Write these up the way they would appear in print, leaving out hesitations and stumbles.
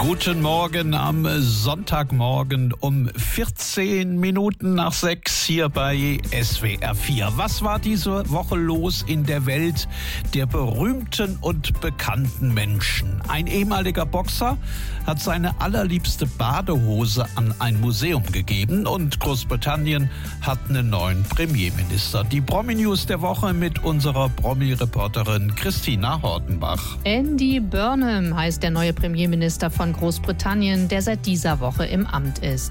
Guten Morgen am Sonntagmorgen um 14 Minuten nach 6 hier bei SWR 4. Was war diese Woche los in der Welt der berühmten und bekannten Menschen? Ein ehemaliger Boxer hat seine allerliebste Badehose an ein Museum gegeben und Großbritannien hat einen neuen Premierminister. Die Promi-News der Woche mit unserer Promi-Reporterin Christina Hortenbach. Andy Burnham heißt der neue Premierminister von Großbritannien, der seit dieser Woche im Amt ist.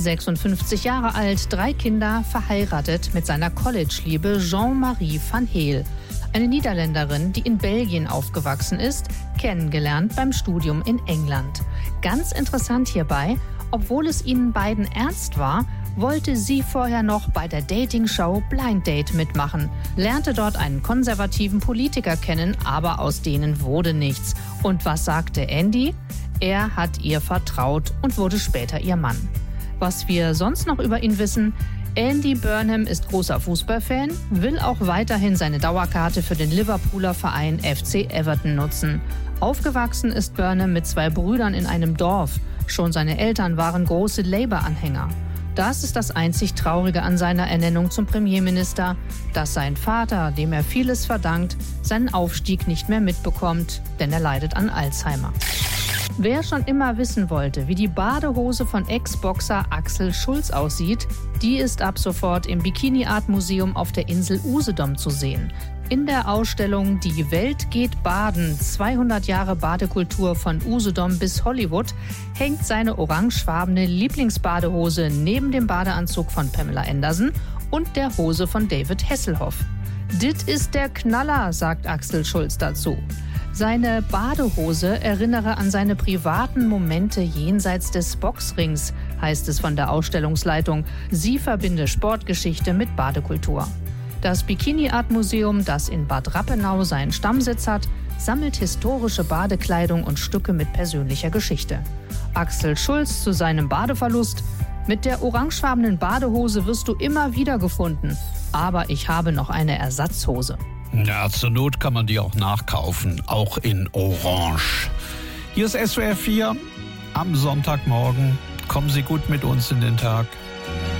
56 Jahre alt, 3 Kinder, verheiratet mit seiner College-Liebe Jean-Marie van Heel. Eine Niederländerin, die in Belgien aufgewachsen ist, kennengelernt beim Studium in England. Ganz interessant hierbei, obwohl es ihnen beiden ernst war, wollte sie vorher noch bei der Dating-Show Blind Date mitmachen, lernte dort einen konservativen Politiker kennen, aber aus denen wurde nichts. Und was sagte Andy? Er hat ihr vertraut und wurde später ihr Mann. Was wir sonst noch über ihn wissen: Andy Burnham ist großer Fußballfan, will auch weiterhin seine Dauerkarte für den Liverpooler Verein FC Everton nutzen. Aufgewachsen ist Burnham mit 2 Brüdern in einem Dorf. Schon seine Eltern waren große Labour-Anhänger. Das ist das einzig Traurige an seiner Ernennung zum Premierminister, dass sein Vater, dem er vieles verdankt, seinen Aufstieg nicht mehr mitbekommt, denn er leidet an Alzheimer. Wer schon immer wissen wollte, wie die Badehose von Ex-Boxer Axel Schulz aussieht, die ist ab sofort im Bikini-Art-Museum auf der Insel Usedom zu sehen. In der Ausstellung Die Welt geht baden, 200 Jahre Badekultur von Usedom bis Hollywood, hängt seine orangefarbene Lieblingsbadehose neben dem Badeanzug von Pamela Anderson und der Hose von David Hasselhoff. Dit ist der Knaller, sagt Axel Schulz dazu. Seine Badehose erinnere an seine privaten Momente jenseits des Boxrings, heißt es von der Ausstellungsleitung. Sie verbinde Sportgeschichte mit Badekultur. Das Bikini-Art-Museum, das in Bad Rappenau seinen Stammsitz hat, sammelt historische Badekleidung und Stücke mit persönlicher Geschichte. Axel Schulz zu seinem Badeverlust: Mit der orangefarbenen Badehose wirst du immer wieder gefunden, aber ich habe noch eine Ersatzhose. Ja, zur Not kann man die auch nachkaufen, auch in Orange. Hier ist SWR 4 am Sonntagmorgen. Kommen Sie gut mit uns in den Tag.